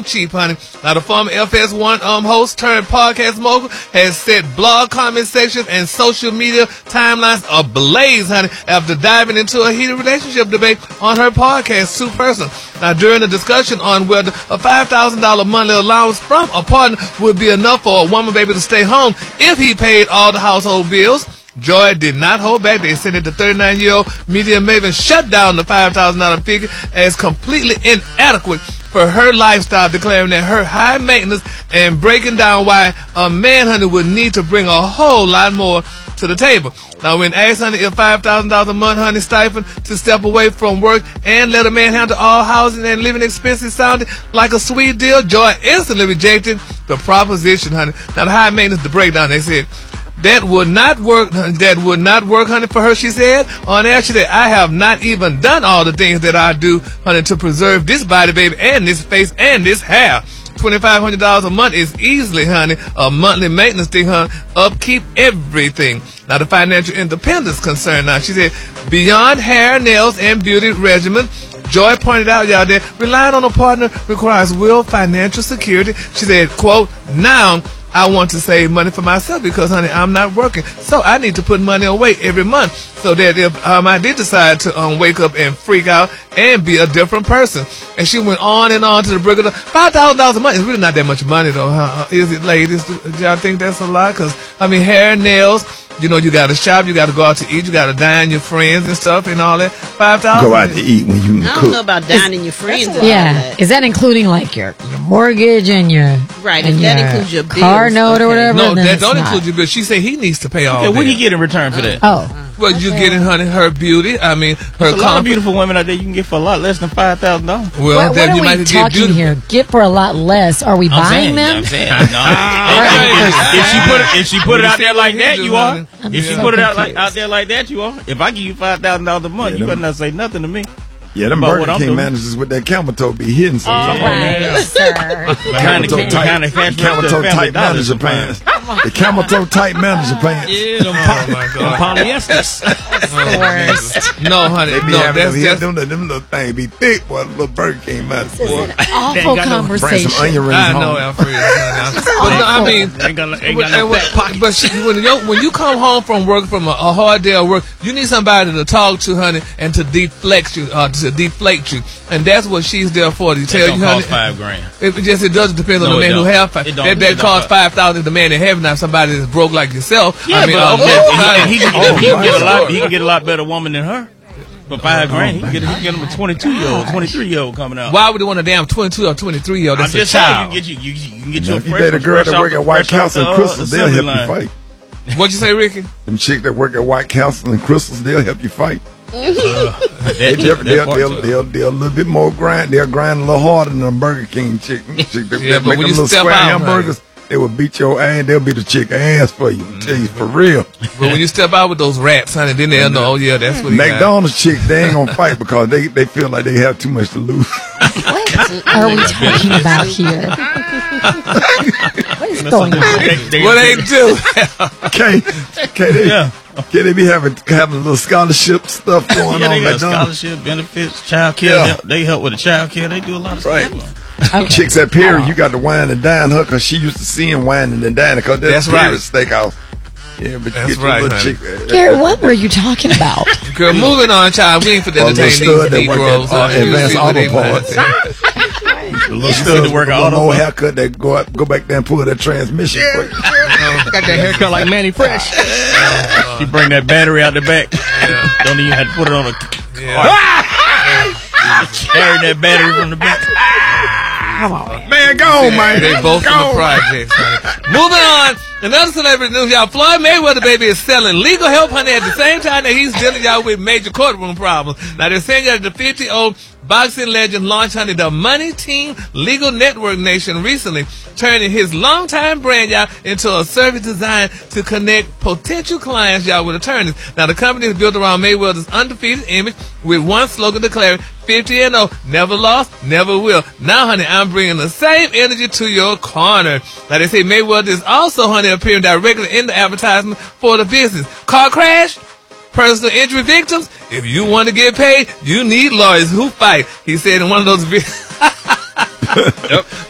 on cheap, honey. Now, the former FS1 host turned podcast mogul has set blog comment sections and social media timelines ablaze, honey, after diving into a heated relationship debate on her podcast, Too Personal. Now, during the discussion on whether a $5,000 monthly allowance from a partner would be enough for a woman baby to stay home if he paid all the household bills, Joy did not hold back. They said that the 39-year-old media maven shut down the $5,000 figure as completely inadequate for her lifestyle, declaring that her high maintenance and breaking down why a man, honey, would need to bring a whole lot more to the table. Now, when asked, honey, if $5,000 a month, honey, stipend to step away from work and let a man handle all housing and living expenses sounded like a sweet deal, Joy instantly rejected the proposition, honey. Now, the high maintenance, the breakdown, they said, that would not work, honey, for her, she said. On air, she said, I have not even done all the things that I do, honey, to preserve this body, baby, and this face, and this hair. $2,500 a month is easily, honey, a monthly maintenance thing, honey, upkeep, everything. Now, the financial independence concern now, she said, beyond hair, nails, and beauty regimen, Joy pointed out, y'all, that relying on a partner requires real financial security. She said, quote, now, I want to save money for myself because, honey, I'm not working. So I need to put money away every month so that if I did decide to wake up and freak out and be a different person. And she went on and on to the break of the $5,000 a month is really not that much money, though, huh? Is it, ladies? Do y'all think that's a lot? Because, I mean, hair, nails, you know, you got to shop, you got to go out to eat, you got to dine your friends and stuff and all that. $5,000. Go out to eat when you I cook. don't know about dining your friends. And all Yeah. that. Is that including like your mortgage and your Right, and if that your includes your car bills, note or okay. whatever? No, then that it's don't not. include you, but she said he needs to pay all Yeah, what that. do you get in return for that? Oh. Well, you getting, honey, her beauty. I mean, her There's a lot of comfort. beautiful women out there you can get for a lot less than $5,000. Well, What then are you might we get talking beauty. here? Get for a lot less. Are we buying them? I'm saying, no. If she put it out there like that, you are. If she put it out there like that, you are. If I give you $5,000 a month, you better not say nothing to me. Yeah, them About Burger what I'm King doing. managers with that camel toe be hitting All something. right, sir. Kind of Camel toe tight manager pants. The camel toe tight manager pants. Yeah, Oh, my God. polyesters. No, honey. They be No, having that's them, just... them little things be thick, boy. Little Burger King managers. Awful got no- Bring conversation. some onion rings I home. know, Alfred. But no, I mean... Ain't got no fat pocket. But when you come home from work, from a hard day of work, you need somebody to talk to, honey, and to deflect you, and that's what she's there for. To tell That you, don't honey, cost $5,000. it doesn't depend on No, the it man who don't. have It don't. that It don't costs cost. $5,000. The man in heaven, not somebody that's broke like yourself. Yeah, I mean, but okay, he can get a lot. sure. He can get a lot better woman than her for $5,000. He can get him a 22-year-old, 23-year-old coming out. Why would they want a damn 22 or 23-year-old? I'm That's a just saying, child. you can get Now, your if you date a girl that work at White Castle and Crystals, they'll help you fight. What'd you say, Ricky? Them chicks that work at White Castle and Crystals, they'll help you fight. They'll a little bit more grind. They'll grind a little harder than a Burger King chick. Yeah, That but make them when you little step square out, hamburgers. They will beat your ass. They'll beat the chick ass for you. Tell you for real. But when you step out with those rats, honey, then they'll know, oh, yeah, that's what he got. McDonald's chicks, they ain't gonna fight because they feel like they have too much to lose. What are we talking about here? What is going on? What they do? They be having a little scholarship stuff going Yeah, on. they got McDonald's. scholarship benefits, child care. Yeah. They help with the child care. They do a lot of Right. stuff. Okay. Chicks at Perry, you got to wine and dine her because she used to seeing wining and dining because that's right. Perry's steakhouse. Yeah, but That's you get right, your little honey. chick. Gary, what were you talking about? Girl, moving on, child. We ain't for to Or a entertain little these stud that work Negroes. at, You Advanced see what they Auto mind. Parts. The little stud to work a out little all more the haircut that go back there and pull that transmission for you. Got that haircut like Manny Fresh. She bring that battery out the back. Don't even have to put it on a carry that battery from the back. Man, go on, man. They both from the projects, honey. Moving on. Another celebrity news, y'all. Floyd Mayweather, baby, is selling legal help, honey, at the same time that he's dealing, y'all, with major courtroom problems. Now, they're saying that the 50-year-old boxing legend launched, honey, the Money Team Legal Network Nation recently, turning his longtime brand, y'all, into a service designed to connect potential clients, y'all, with attorneys. Now, the company is built around Mayweather's undefeated image with one slogan declaring 50-0, never lost, never will. Now, honey, I'm bringing the same energy to your corner. Now, they say Mayweather is also, honey, appearing directly in the advertisement for the business. Car crash? Personal injury victims? If you want to get paid, you need lawyers who fight. He said in one of those videos.